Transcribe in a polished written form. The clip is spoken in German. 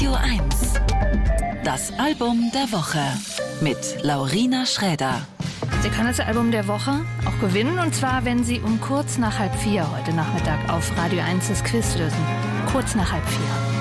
Radio 1. Das Album der Woche mit Laurina Schräder. Sie können das Album der Woche auch gewinnen, und zwar, wenn Sie um kurz nach 3:30 heute Nachmittag auf Radio 1 das Quiz lösen. Kurz nach 3:30.